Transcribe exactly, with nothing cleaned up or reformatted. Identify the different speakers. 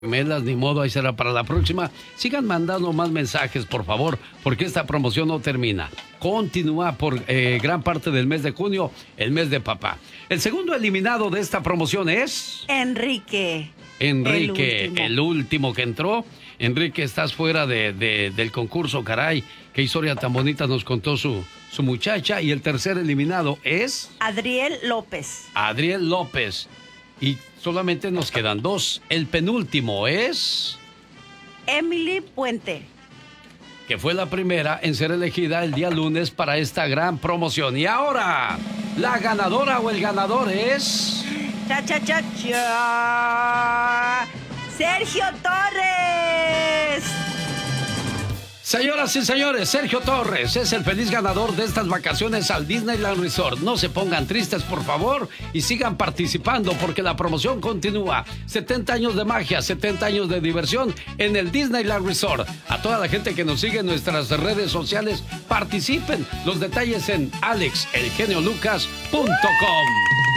Speaker 1: Melas, ni modo, ahí será para la próxima. Sigan mandando más mensajes, por favor, porque esta promoción no termina. Continúa por eh, gran parte del mes de junio, el mes de papá. El segundo eliminado de esta promoción es...
Speaker 2: Enrique.
Speaker 1: Enrique,
Speaker 2: el último,
Speaker 1: el último que entró. Enrique, estás fuera de, de, del concurso, caray. Qué historia tan bonita nos contó su, su muchacha. Y el tercer eliminado es...
Speaker 2: Adriel López.
Speaker 1: Adriel López. Y solamente nos quedan dos. El penúltimo es...
Speaker 2: Emily Puente.
Speaker 1: Que fue la primera en ser elegida el día lunes para esta gran promoción. Y ahora, la ganadora o el ganador es...
Speaker 2: Cha, cha, cha, cha. Sergio Torres.
Speaker 1: Señoras y señores, Sergio Torres es el feliz ganador de estas vacaciones al Disneyland Resort. No se pongan tristes, por favor, y sigan participando porque la promoción continúa. setenta años de magia, setenta años de diversión en el Disneyland Resort. A toda la gente que nos sigue en nuestras redes sociales, participen. Los detalles en alex el genio lucas punto com.